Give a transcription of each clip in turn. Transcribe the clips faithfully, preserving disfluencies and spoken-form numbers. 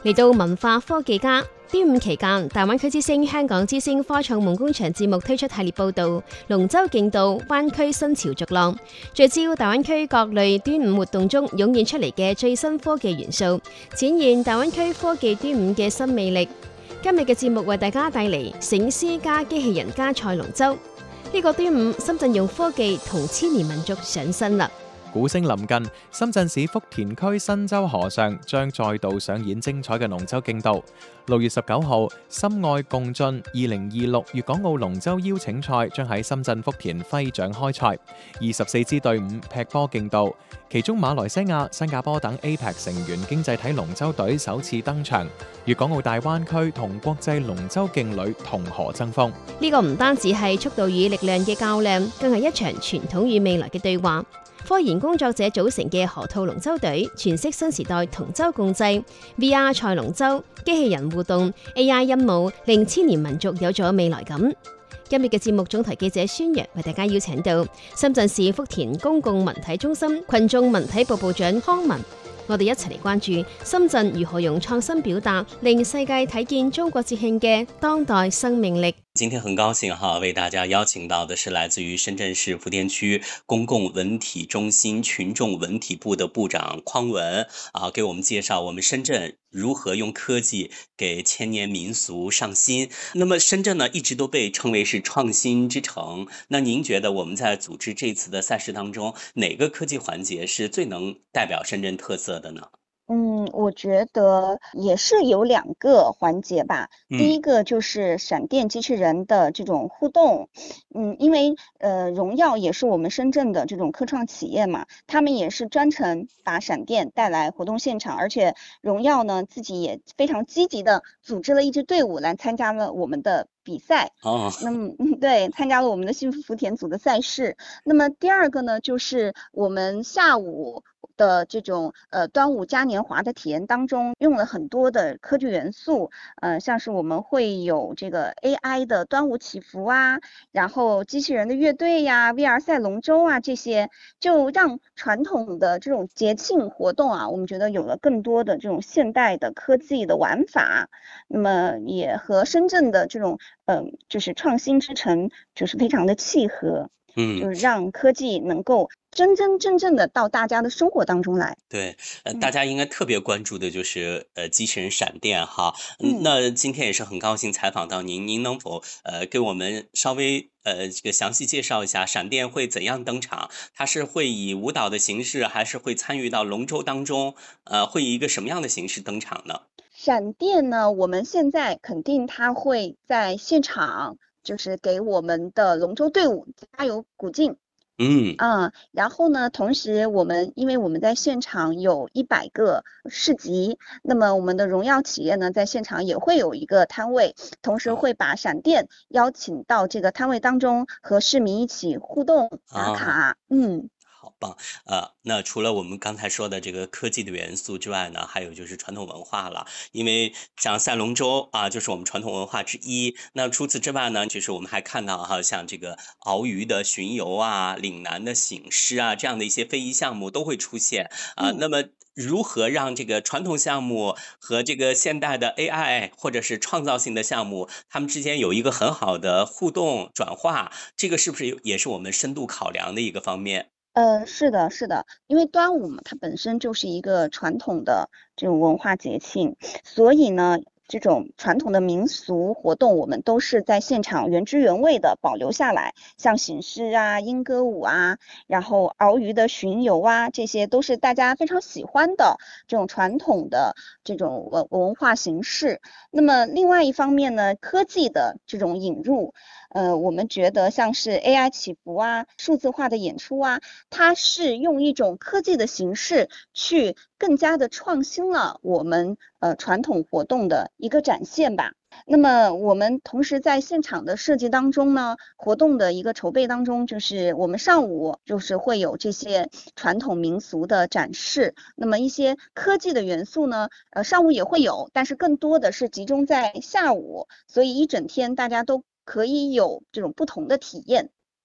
嚟到文化科技家，端午期間，大灣區之星、香港之星科創夢工場節目推出系列報導，龍舟競渡灣區新潮逐浪，聚焦大灣區各類端午活動中湧現出嚟嘅最新科技元素，展現大灣區科技端午嘅新魅力。今日嘅節目為大家帶嚟醒獅加機器人加賽龍舟。呢、這個端午，深圳用科技同千年民族上身啦！ 鼓聲臨近，深圳市福田區新洲河上將再度上演精彩嘅龍舟競渡。六月十九號，深愛共進二零二六粵港澳龍舟邀請賽將喺深圳福田揮掌開賽，二十四支隊伍劈波競渡，其中馬來西亞、新加坡等 A P E C 成員經濟體龍舟隊首次登場，粵港澳大灣區同國際龍舟勁旅同河爭鋒。 呢個唔單止係速度與力量嘅較量，更係一場傳統與未來嘅對話。科研工作者組成嘅河套龍舟隊，詮釋新時代同舟共濟 V R 賽龍舟、機器人互動、A I 音舞，令千年民族有咗未來感。今日嘅節目總台記者孫陽為大家邀請到深圳市福田公共文體中心群眾文體部部長康文，我哋一齊嚟關注深圳如何用創新表達，令世界睇見中國節慶嘅當代生命力。 今天很高興哈，為大家邀請到的是來自於深圳市福田區公共文體中心群眾文體部的部長匡文啊，給我們介紹我們深圳如何用科技給千年民俗上新。那麼深圳呢，一直都被稱為是創新之城。那您覺得我們在組織這次的賽事當中，哪個科技環節是最能代表深圳特色的呢？ 嗯，我覺得也是有兩個環節吧。第一個就是閃電機器人的這種互動，嗯，因為呃榮耀也是我們深圳的這種科創企業嘛，他們也是專程把閃電帶來活動現場，而且榮耀呢自己也非常積極的組織了一支隊伍來參加了我們的比賽。哦，那麼對，參加了我們的幸福福田組的賽事。那麼第二個呢，就是我們下午的這種呃端午嘉年華的體驗當中，用了很多的科技元素，呃，像是我們會有這個 A I 的端午祈福啊，然後機器人的樂隊呀、V R 賽龍舟啊，這些就讓傳統的這種節慶活動啊，我們覺得有了更多的這種現代的科技的玩法，那麼也和深圳的這種呃就是創新之城就是非常的契合。嗯，就是讓科技能夠真真正正的到大家的生活當中來。 對，呃，大家應該特別關注的就是呃機器人閃電哈。嗯，那今天也是很高興採訪到您，您能否呃給我們稍微呃這個詳細介紹一下閃電會怎樣登場？它是會以舞蹈的形式，還是會參與到龍舟當中？呃，會以一個什麼樣的形式登場呢？ 閃電呢，我們現在肯定它會在現場。就是給我們的龍舟隊伍加油鼓勁，嗯啊，然後呢，同時我們因為我們在現場有一百個市集，那麼我們的榮耀企業呢在現場也會有一個攤位，同時會把閃電邀請到這個攤位當中，和市民一起互動打卡，啊、嗯。 好棒，呃，那除了我們剛才說的這個科技的元素之外呢，還有就是傳統文化了。因為像賽龍舟啊，就是我們傳統文化之一。那除此之外呢，就是我們還看到哈，像這個鰲魚的巡遊啊、嶺南的醒獅啊，這樣的一些非遺項目都會出現啊。嗯、那麼如何讓這個傳統項目和這個現代的 A I 或者是創造性的項目，它們之間有一個很好的互動轉化？這個是不是也是我們深度考量的一個方面？ 呃，是的，是的，因為端午嘛，它本身就是一個傳統的這種文化節慶，所以呢，這種傳統的民俗活動，我們都是在現場原汁原味的保留下來，像醒獅啊、鶯歌舞啊，然後鰲魚的巡遊啊，這些都是大家非常喜歡的這種傳統的這種文文化形式。那麼另外一方面呢，科技的這種引入，呃，我們覺得像是 A I 祈福啊、數字化的演出啊，它是用一種科技的形式去更加的創新了我們呃傳統活動的一個展現吧。那麼我們同時在現場的設計當中呢，活動的一個籌備當中，就是我們上午就是會有這些傳統民俗的展示，那麼一些科技的元素呢，呃上午也會有，但是更多的是集中在下午，所以一整天大家都可以有這種不同的體驗。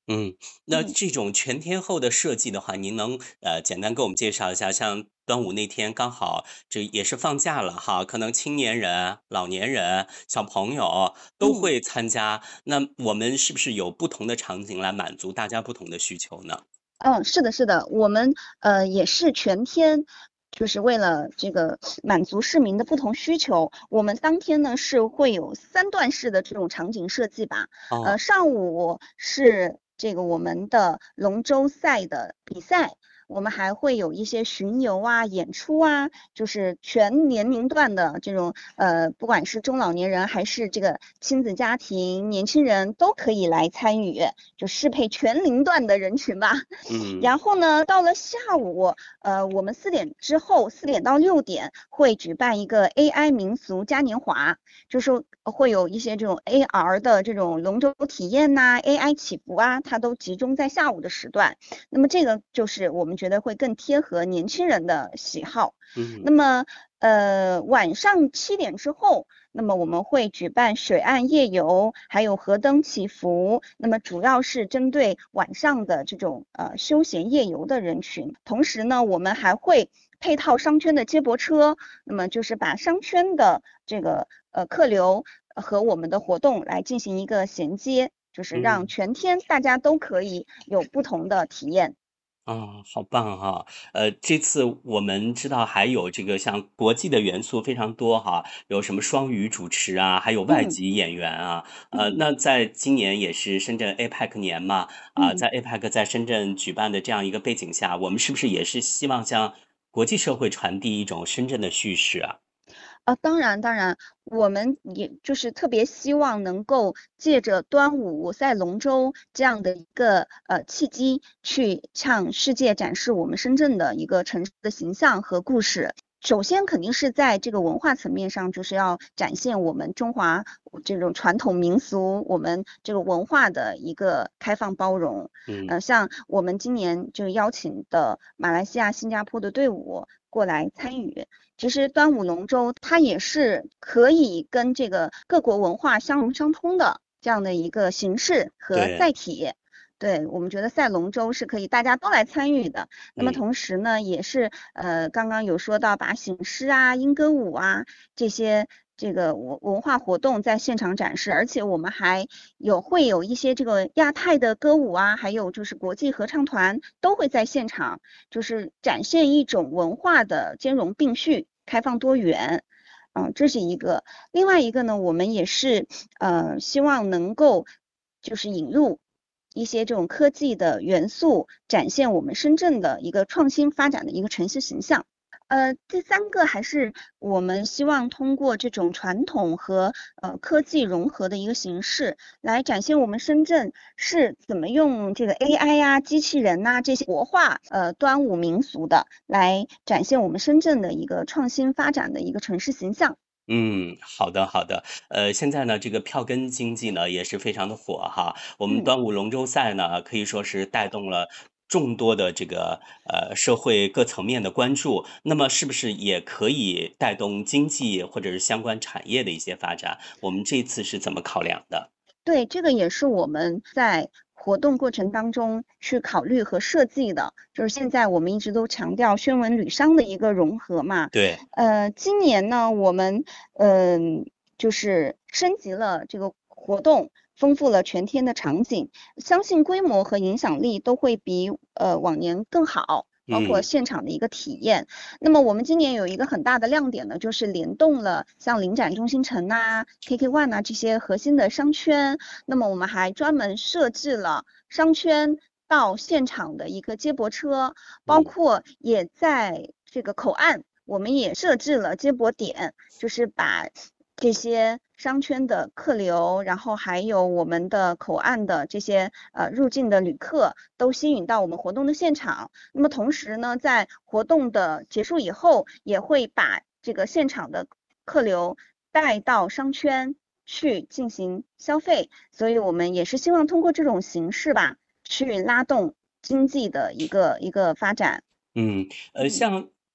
嗯，那嗯这种全天候的设计的话，您能呃简单给我们介绍一下？像端午那天刚好这也是放假了哈，可能青年人、老年人、小朋友都嗯。 会参加。那我们是不是有不同的场景来满足大家不同的需求呢？ 嗯，是的，是的，我们呃也是全天，就是为了这个满足市民的不同需求，我们当天呢是会有三段式的这种场景设计吧。呃， 哦， 上午是这个我们的龙舟赛的比赛。我们还会有一些巡游啊、演出啊，就是全年龄段的这种，呃，不管是中老年人还是这个亲子家庭、年轻人都可以来参与，就适配全龄段的人群吧。 嗯然后呢，到了下午，呃，我们四点之后，四点到六点会举办一个 A I 民俗嘉年华，就是会有一些这种 A R 的这种龙舟体验呐、A I 起伏啊，它都集中在下午的时段。那么这个就是我们觉得会更贴合年轻人的喜好。那嗯么，呃，晚上七点之后，那么我们会举办水岸夜游，还有河灯祈福。那么主要是针对晚上的这种呃休闲夜游的人群。同时呢，我们还会配套商圈的接驳车，那么就是把商圈的这个呃客流和我们的活动来进行一个衔接，就是让嗯。 全天大家都可以有不同的体验。 啊，好棒哈！呃，这次我们知道还有这个像国际的元素非常多哈，有什么双语主持啊，还有外嗯籍演员啊。呃， 嗯那在今年也是深圳 A P E C 年嘛，啊、 嗯。 在 A P E C 在深圳举办的这样一个背景下，我们是不是也是希望向国际社会传递一种深圳的叙事啊？ 啊，当然当然，我们也就是特别希望能够借着端午赛龙舟这样的一个呃契机，去向世界展示我们深圳的一个城市的形象和故事。首先肯定是在这个文化层面上，就是要展现我们中华这种传统民俗，我们这个文化的一个开放包容。 嗯呃，像我们今年就邀请的马来西亚、新加坡的队伍过来参与。其实端午龙舟它也是可以跟这个各国文化相融相通的这样的一个形式和对， 载体。对，我们觉得赛龙舟是可以大家都来参与的。那么嗯。 同时呢，也是呃刚刚有说到把醒狮啊、莺歌舞啊这些这个文文化活动在现场展示，而且我们还有会有一些这个亚太的歌舞啊，还有就是国际合唱团都会在现场，就是展现一种文化的兼容并蓄、开放多元。嗯，这是一个。另外一个呢，我们也是呃希望能够就是引入一些这种科技的元素，展现我们深圳的一个创新发展的一个城市形象。呃，第三个还是我们希望通过这种传统和呃科技融合的一个形式，来展现我们深圳是怎么用这个 A I 呀、机器人呐、这些活化呃端午民俗的，来展现我们深圳的一个创新发展的一个城市形象。 嗯，好的好的。呃，现在呢，这个票根经济呢也是非常的火哈。我们嗯。 端午龙舟赛呢，可以说是带动了众多的这个呃社会各层面的关注。那么是不是也可以带动经济或者是相关产业的一些发展？我们这次是怎么考量的？ 对，这个也是我们在活动过程当中去考虑和设计的。就是现在我们一直都强调宣文旅商的一个融合嘛。 对， 呃，今年呢，我们嗯、呃就是升级了这个活动，丰富了全天的场景，相信规模和影响力都会比呃往年更好。包括嗯现场的一个体验。那么我们今年有一个很大的亮点呢，就是联动了像领展中心城呐、K K One 呐这些核心的商圈。那么我们还专门设置了商圈到现场的一个接驳车，包嗯括也在这个口岸，我们也设置了接驳点，就是把这些商圈的客流，然后还有我们的口岸的这些呃入境的旅客都吸引到我们活动的现场。那么同时呢，在活动的结束以后，也会把这个现场的客流带到商圈去进行消费。所以我们也是希望通过这种形式吧，去拉动经济的一个一个发展。 嗯，呃， 嗯像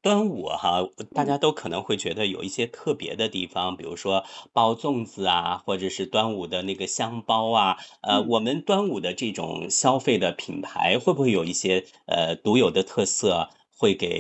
端午哈，大嗯家都可能会觉得有一些特别的地方，比如说包粽子啊，或者是端午的那个香包啊，呃， 嗯。 我们端午的这种消费的品牌会不会有一些呃独有的特色，会给